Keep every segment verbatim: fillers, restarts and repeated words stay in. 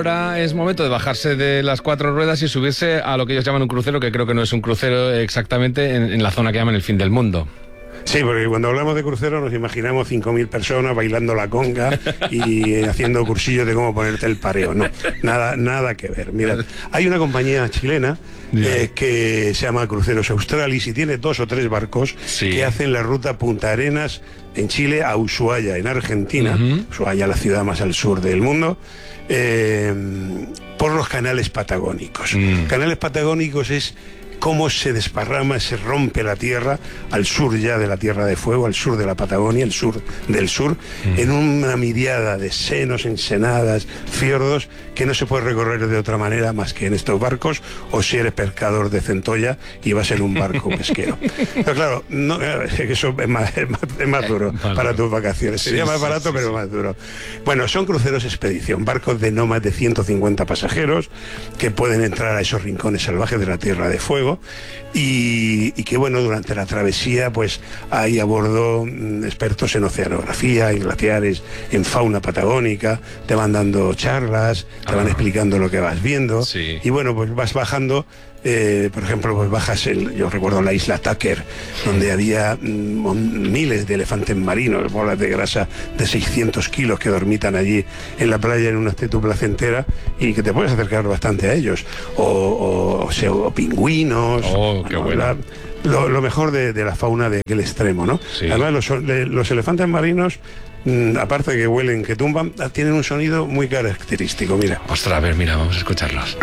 ahora es momento de bajarse de las cuatro ruedas y subirse a lo que ellos llaman un crucero, que creo que no es un crucero exactamente, en, en la zona que llaman el fin del mundo. Sí, porque cuando hablamos de crucero nos imaginamos cinco mil personas bailando la conga y haciendo cursillos de cómo ponerte el pareo. No, nada, nada que ver. Mira, hay una compañía chilena eh, que se llama Cruceros Australis y tiene dos o tres barcos sí. que hacen la ruta Punta Arenas en Chile a Ushuaia, en Argentina. Uh-huh. Ushuaia, la ciudad más al sur del mundo. Eh, por los canales patagónicos. Mm. Canales patagónicos es cómo se desparrama, se rompe la tierra al sur ya de la Tierra de Fuego, al sur de la Patagonia, el sur del sur, mm. en una miriada de senos, ensenadas, fiordos, que no se puede recorrer de otra manera más que en estos barcos, o si eres pescador de centolla y vas en un barco pesquero. Pero claro, no, eso es más, es más, es más duro eh, para tus vacaciones. Sería sí, más barato, sí, pero sí. más duro. Bueno, son cruceros expedición, barcos de no más de ciento cincuenta pasajeros que pueden entrar a esos rincones salvajes de la Tierra de Fuego. Y, y que bueno, durante la travesía pues hay a bordo mm, expertos en oceanografía, en glaciares, en fauna patagónica, te van dando charlas, te ah. van explicando lo que vas viendo sí. y bueno, pues vas bajando. Eh, por ejemplo, pues bajas el, yo recuerdo la isla Tucker, donde había mm, miles de elefantes marinos, bolas de grasa de seiscientos kilos que dormitan allí en la playa en una actitud placentera y que te puedes acercar bastante a ellos, o, o, o, sea, o pingüinos. Oh, qué bueno. La, lo, lo mejor de, de la fauna de aquel extremo, ¿no? Sí. Además, los, de, los elefantes marinos, mm, aparte de que huelen, que tumban, tienen un sonido muy característico, mira. Ostras, a ver, mira, vamos a escucharlos.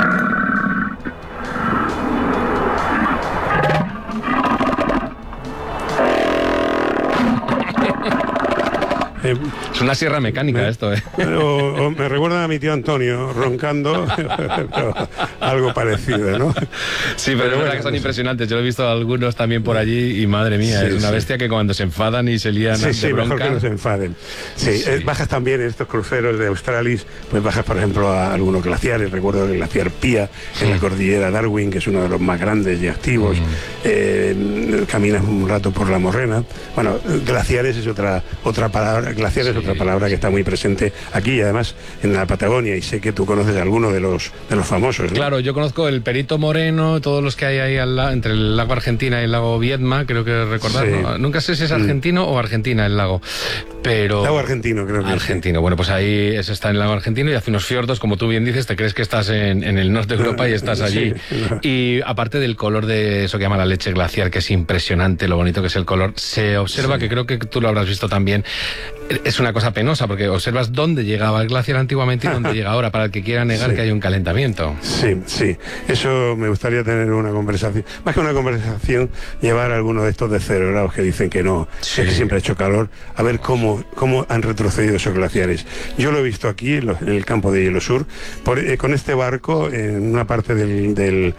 Eh, es una sierra mecánica me, esto, ¿eh? O, o me recuerda a mi tío Antonio roncando, algo parecido, ¿no? Sí, pero, pero es verdad bueno, que son impresionantes. Yo lo he visto a algunos también por allí y madre mía, sí, es una sí. bestia que cuando se enfadan y se lían sí, de sí, bronca... mejor que no se enfaden. Sí, sí. Eh, bajas también en estos cruceros de Australis, pues bajas por ejemplo a algunos glaciares. Recuerdo el glaciar Pía en sí. la cordillera Darwin, que es uno de los más grandes y activos. Mm. Eh, caminas un rato por la morrena. Bueno, glaciares es otra otra palabra. Glaciar sí, es otra palabra que está muy presente aquí y además en la Patagonia, y sé que tú conoces alguno de los de los famosos, ¿no? Claro, yo conozco el Perito Moreno, todos los que hay ahí al la, entre el lago Argentina y el lago Viedma, creo que recordar, sí. ¿no? Nunca sé si es argentino mm. o Argentina el lago, pero... Lago argentino, creo que Argentino, sí. bueno, pues ahí ese está en el lago argentino y hace unos fiordos, como tú bien dices, te crees que estás en, en el norte de Europa y estás allí. Sí. Y aparte del color de eso que llama la leche glaciar, que es impresionante, lo bonito que es el color, se observa, sí. que creo que tú lo habrás visto también, es una cosa penosa porque observas dónde llegaba el glaciar antiguamente y dónde llega ahora, para el que quiera negar sí. que hay un calentamiento. Sí, sí, eso me gustaría tener una conversación, más que una conversación, llevar a alguno de estos descerebrados que dicen que no, sí. que siempre ha hecho calor, a ver cómo, cómo han retrocedido esos glaciares. Yo lo he visto aquí en el campo de Hielo Sur, por, eh, con este barco, en una parte del, del,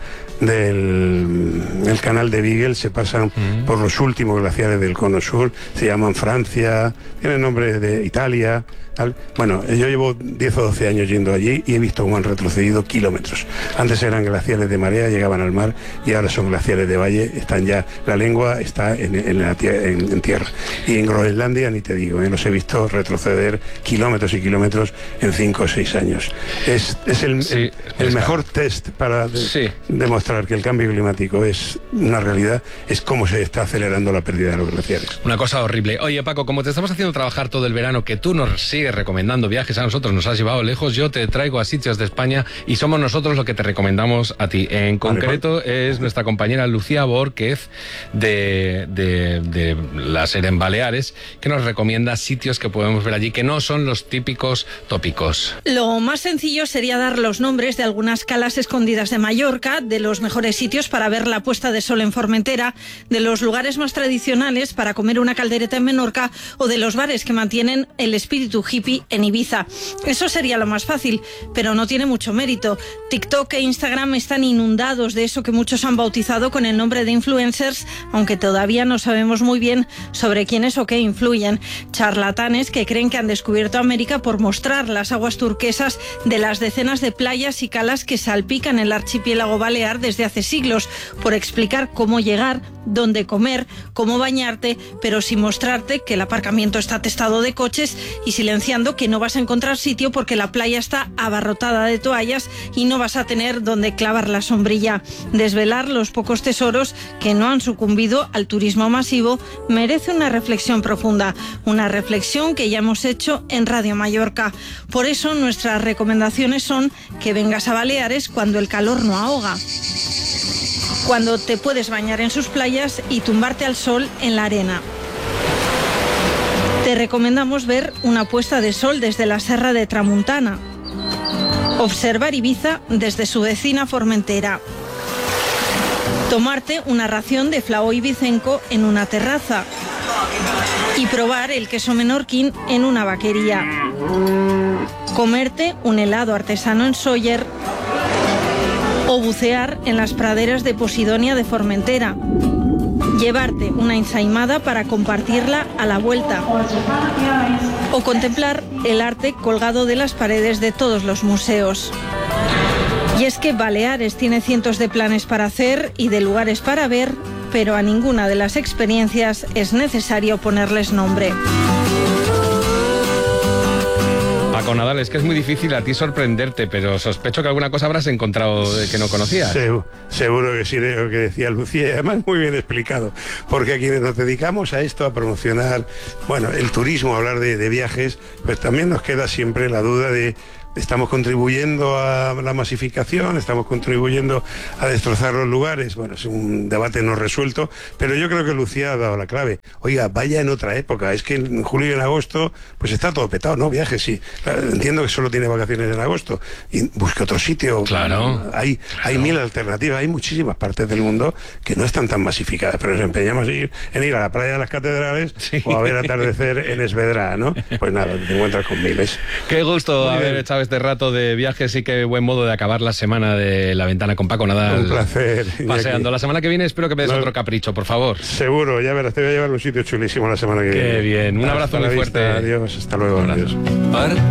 del, del canal de Beagle, se pasan uh-huh. por los últimos glaciares del cono sur, se llaman Francia, tienen nombre de Italia, tal. Bueno, yo llevo diez o doce años yendo allí y he visto cómo han retrocedido kilómetros. Antes eran glaciares de marea, llegaban al mar, y ahora son glaciares de valle, están ya, la lengua está en, en, la, en, en tierra. Y en Groenlandia ni te digo, ¿eh? Los he visto retroceder kilómetros y kilómetros en cinco o seis años. Es, es el, sí, el, el mejor test para de, sí. demostrar que el cambio climático es una realidad, es cómo se está acelerando la pérdida de los glaciares. Una cosa horrible. Oye, Paco, como te estamos haciendo trabajar todo el verano, que tú nos sigues recomendando viajes a nosotros, nos has llevado lejos, yo te traigo a sitios de España y somos nosotros los que te recomendamos a ti. En concreto vale, es nuestra compañera Lucía Borquez de, de, de la SER en Baleares, que nos recomienda sitios que podemos ver allí, que no son los típicos tópicos. Lo más sencillo sería dar los nombres de algunas calas escondidas de Mallorca, de los mejores sitios para ver la puesta de sol en Formentera, de los lugares más tradicionales para comer una caldereta en Menorca o de los bares que mantienen el espíritu hippie en Ibiza. Eso sería lo más fácil, pero no tiene mucho mérito. TikTok e Instagram están inundados de eso que muchos han bautizado con el nombre de influencers, aunque todavía no sabemos muy bien sobre quiénes o qué influyen. Charlatanes que creen que han descubierto América por mostrar las aguas turquesas de las decenas de playas y calas que salpican el archipiélago balear desde hace siglos, por explicar cómo llegar dónde comer, cómo bañarte, pero sin mostrarte que el aparcamiento está atestado de coches y silenciando que no vas a encontrar sitio porque la playa está abarrotada de toallas y no vas a tener donde clavar la sombrilla. Desvelar los pocos tesoros que no han sucumbido al turismo masivo merece una reflexión profunda, una reflexión que ya hemos hecho en Radio Mallorca. Por eso nuestras recomendaciones son que vengas a Baleares cuando el calor no ahoga, cuando te puedes bañar en sus playas y tumbarte al sol en la arena. Te recomendamos ver una puesta de sol desde la Serra de Tramuntana, observar Ibiza desde su vecina Formentera, tomarte una ración de flau ibicenco en una terraza y probar el queso menorquín en una vaquería, comerte un helado artesano en Sóller o bucear en las praderas de Posidonia de Formentera, llevarte una ensaimada para compartirla a la vuelta o contemplar el arte colgado de las paredes de todos los museos. Y es que Baleares tiene cientos de planes para hacer y de lugares para ver, pero a ninguna de las experiencias es necesario ponerles nombre. Paco Nadal, es que es muy difícil a ti sorprenderte, pero sospecho que alguna cosa habrás encontrado que no conocías. Seguro, seguro que sí, lo que decía Lucía, y además muy bien explicado, porque a quienes nos dedicamos a esto, a promocionar, bueno, el turismo, a hablar de, de viajes, pues también nos queda siempre la duda de estamos contribuyendo a la masificación, estamos contribuyendo a destrozar los lugares. Bueno, es un debate no resuelto, pero yo creo que Lucía ha dado la clave. Oiga, vaya en otra época, es que en julio y en agosto pues está todo petado, ¿no? Viajes, sí. Entiendo que solo tiene vacaciones en agosto y busque otro sitio. Claro. Hay, claro. hay mil alternativas, hay muchísimas partes del mundo que no están tan masificadas, pero nos empeñamos en ir, en ir a la playa de las catedrales, sí, o a ver atardecer en Esvedra, ¿no? Pues nada, te encuentras con miles. Qué gusto Muy haber bien. echado este rato de viajes y qué buen modo de acabar la semana de La Ventana con Paco Nadal. Un placer. Paseando. La semana que viene espero que me des no, otro capricho, por favor. Seguro, ya verás, te voy a llevar a un sitio chulísimo la semana que qué viene. Qué bien, un abrazo hasta muy fuerte. Vista. Adiós, hasta luego. Adiós.